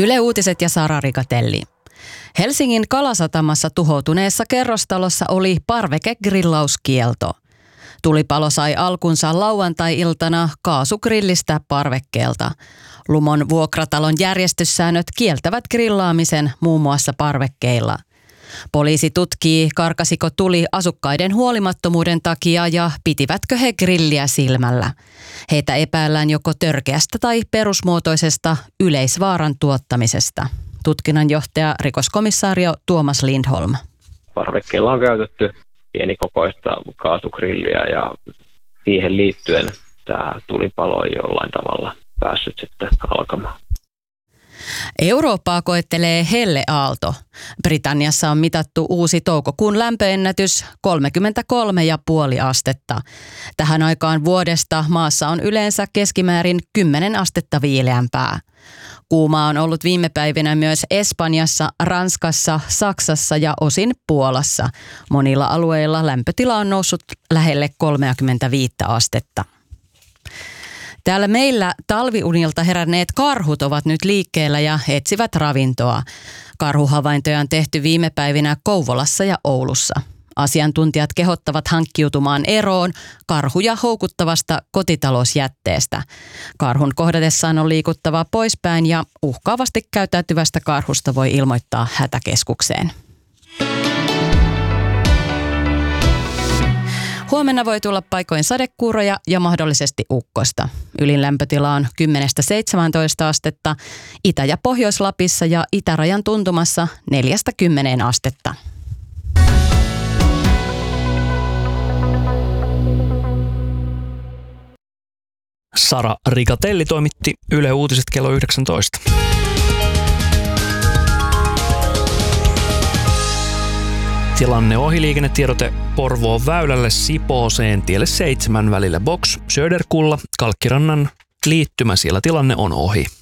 Yle Uutiset ja Sara Rigatelli. Helsingin Kalasatamassa tuhoutuneessa kerrostalossa oli parvekegrillauskielto. Tulipalo sai alkunsa lauantai-iltana kaasugrillistä parvekkeelta. Lumon vuokratalon järjestyssäännöt kieltävät grillaamisen muun muassa parvekkeilla. Poliisi tutkii, karkasiko tuli asukkaiden huolimattomuuden takia ja pitivätkö he grilliä silmällä. Heitä epäillään joko törkeästä tai perusmuotoisesta yleisvaaran tuottamisesta. Tutkinnanjohtaja rikoskomissario Tuomas Lindholm. Parvekkeilla on käytetty pienikokoista kaasugrilliä ja siihen liittyen tämä tulipalo on jollain tavalla päässyt sitten alkamaan. Eurooppaa koettelee helleaalto. Britanniassa on mitattu uusi toukokuun lämpöennätys 33,5 astetta. Tähän aikaan vuodesta maassa on yleensä keskimäärin 10 astetta viileämpää. Kuuma on ollut viime päivinä myös Espanjassa, Ranskassa, Saksassa ja osin Puolassa. Monilla alueilla lämpötila on noussut lähelle 35 astetta. Täällä meillä talviunilta heränneet karhut ovat nyt liikkeellä ja etsivät ravintoa. Karhuhavaintoja on tehty viime päivinä Kouvolassa ja Oulussa. Asiantuntijat kehottavat hankkiutumaan eroon karhuja houkuttavasta kotitalousjätteestä. Karhun kohdatessaan on liikuttava poispäin ja uhkaavasti käyttäytyvästä karhusta voi ilmoittaa hätäkeskukseen. Huomenna voi tulla paikoin sadekuuroja ja mahdollisesti ukkosta. Ylin lämpötila on 10-17 astetta, Itä- ja Pohjois-Lapissa ja itärajan tuntumassa 4-10 astetta. Sara Rigatelli toimitti Yle Uutiset kello 19. Tilanne ohi liikennetiedote Porvoon väylälle Sipooseen tielle 7 välillä Box Söderkulla Kalkkirannan liittymä, siellä tilanne on ohi.